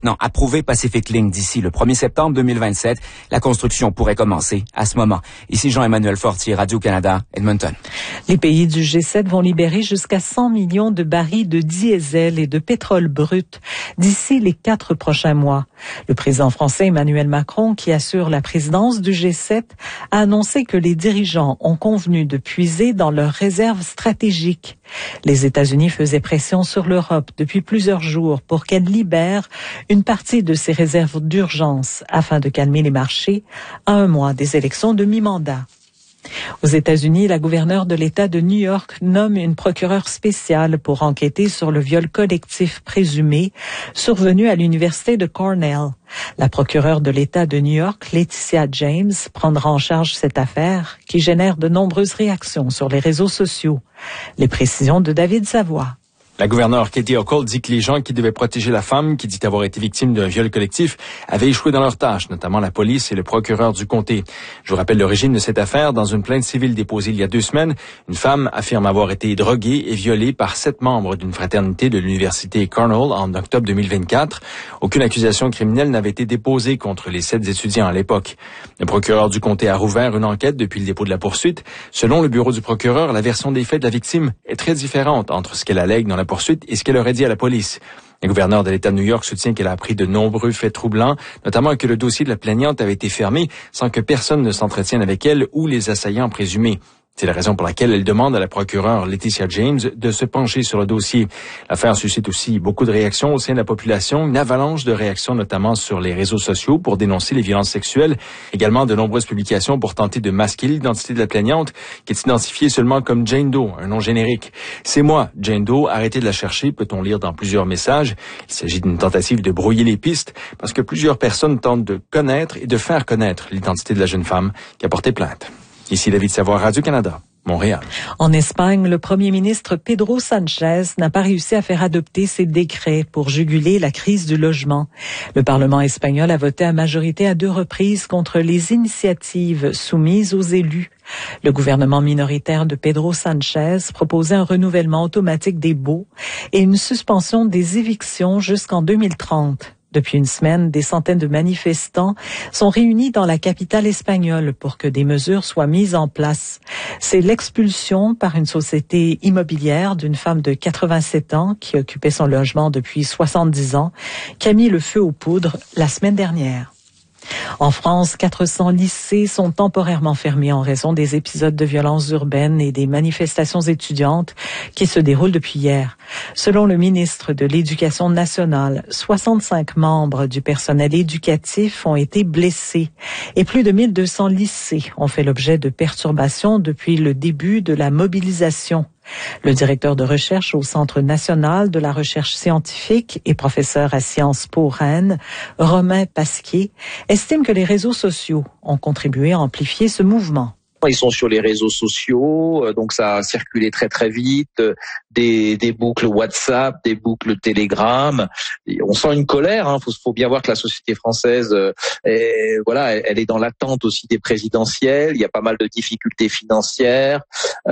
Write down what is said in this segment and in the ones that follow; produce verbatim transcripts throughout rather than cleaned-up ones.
Non, approuvé Pacific Link d'ici le premier septembre deux mille vingt-sept. La construction pourrait commencer à ce moment. Ici Jean-Emmanuel Fortier, Radio-Canada, Edmonton. Les pays du G sept vont libérer jusqu'à cent millions de barils de diesel et de pétrole brut d'ici les quatre prochains mois. Le président français Emmanuel Macron, qui assure la présidence du G sept, a annoncé que les dirigeants ont convenu de puiser dans leurs réserves stratégiques. Les États-Unis faisaient pression sur l'Europe depuis plusieurs jours pour qu'elle libère une partie de ses réserves d'urgence afin de calmer les marchés à un mois des élections de mi-mandat. Aux États-Unis, la gouverneure de l'État de New York nomme une procureure spéciale pour enquêter sur le viol collectif présumé survenu à l'université de Cornell. La procureure de l'État de New York, Laetitia James, prendra en charge cette affaire qui génère de nombreuses réactions sur les réseaux sociaux. Les précisions de David Savoie. La gouverneure Katie Hochul dit que les gens qui devaient protéger la femme, qui dit avoir été victime d'un viol collectif, avaient échoué dans leurs tâches, notamment la police et le procureur du comté. Je vous rappelle l'origine de cette affaire. Dans une plainte civile déposée il y a deux semaines, une femme affirme avoir été droguée et violée par sept membres d'une fraternité de l'université Cornell en octobre deux mille vingt-quatre. Aucune accusation criminelle n'avait été déposée contre les sept étudiants à l'époque. Le procureur du comté a rouvert une enquête depuis le dépôt de la poursuite. Selon le bureau du procureur, la version des faits de la victime est très différente entre ce qu'elle allègue dans la poursuite et ce qu'elle aurait dit à la police. Le gouverneur de l'État de New York soutient qu'elle a appris de nombreux faits troublants, notamment que le dossier de la plaignante avait été fermé sans que personne ne s'entretienne avec elle ou les assaillants présumés. C'est la raison pour laquelle elle demande à la procureure Laetitia James de se pencher sur le dossier. L'affaire suscite aussi beaucoup de réactions au sein de la population, une avalanche de réactions notamment sur les réseaux sociaux pour dénoncer les violences sexuelles, également de nombreuses publications pour tenter de masquer l'identité de la plaignante, qui est identifiée seulement comme Jane Doe, un nom générique. C'est moi, Jane Doe, arrêtez de la chercher, peut-on lire dans plusieurs messages. Il s'agit d'une tentative de brouiller les pistes parce que plusieurs personnes tentent de connaître et de faire connaître l'identité de la jeune femme qui a porté plainte. Ici David Savoie, Radio-Canada, Montréal. En Espagne, le premier ministre Pedro Sánchez n'a pas réussi à faire adopter ses décrets pour juguler la crise du logement. Le Parlement espagnol a voté à majorité à deux reprises contre les initiatives soumises aux élus. Le gouvernement minoritaire de Pedro Sánchez proposait un renouvellement automatique des baux et une suspension des évictions jusqu'en deux mille trente. Depuis une semaine, des centaines de manifestants sont réunis dans la capitale espagnole pour que des mesures soient mises en place. C'est l'expulsion par une société immobilière d'une femme de quatre-vingt-sept ans qui occupait son logement depuis soixante-dix ans qui a mis le feu aux poudres la semaine dernière. En France, quatre cents lycées sont temporairement fermés en raison des épisodes de violences urbaines et des manifestations étudiantes qui se déroulent depuis hier. Selon le ministre de l'Éducation nationale, soixante-cinq membres du personnel éducatif ont été blessés et plus de mille deux cents lycées ont fait l'objet de perturbations depuis le début de la mobilisation. Le directeur de recherche au Centre national de la recherche scientifique et professeur à Sciences Po Rennes, Romain Pasquier, estime que les réseaux sociaux ont contribué à amplifier ce mouvement. Ils sont sur les réseaux sociaux, donc ça a circulé très très vite, des, des boucles WhatsApp, des boucles Telegram. On sent une colère, hein. Faut, faut bien voir que la société française, est, voilà, elle est dans l'attente aussi des présidentielles. Il y a pas mal de difficultés financières.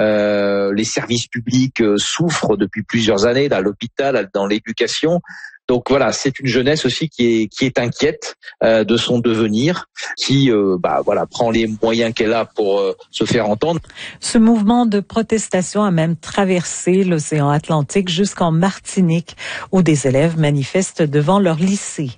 Euh, les services publics souffrent depuis plusieurs années, à l'hôpital, dans l'éducation. Donc voilà, c'est une jeunesse aussi qui est qui est inquiète euh, de son devenir, qui euh, bah voilà prend les moyens qu'elle a pour euh, se faire entendre. Ce mouvement de protestation a même traversé l'océan Atlantique jusqu'en Martinique, où des élèves manifestent devant leur lycée.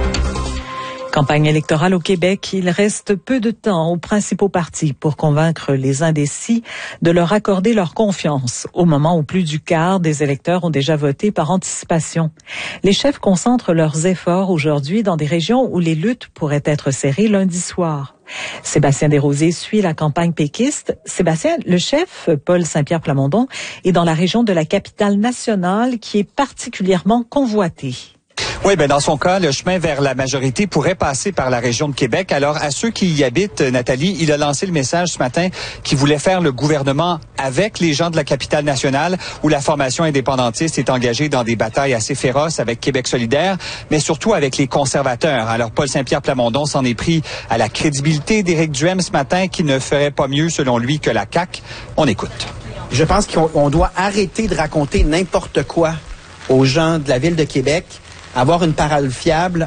Campagne électorale au Québec, il reste peu de temps aux principaux partis pour convaincre les indécis de leur accorder leur confiance, au moment où plus du quart des électeurs ont déjà voté par anticipation. Les chefs concentrent leurs efforts aujourd'hui dans des régions où les luttes pourraient être serrées lundi soir. Sébastien Desrosiers suit la campagne péquiste. Sébastien, le chef, Paul Saint-Pierre Plamondon, est dans la région de la capitale nationale qui est particulièrement convoitée. Oui, ben dans son cas, le chemin vers la majorité pourrait passer par la région de Québec. Alors, à ceux qui y habitent, Nathalie, il a lancé le message ce matin qu'il voulait faire le gouvernement avec les gens de la capitale nationale, où la formation indépendantiste est engagée dans des batailles assez féroces avec Québec solidaire, mais surtout avec les conservateurs. Alors, Paul Saint-Pierre Plamondon s'en est pris à la crédibilité d'Éric Duhem ce matin, qui ne ferait pas mieux, selon lui, que la C A Q. On écoute. Je pense qu'on doit arrêter de raconter n'importe quoi aux gens de la ville de Québec. avoir une parole fiable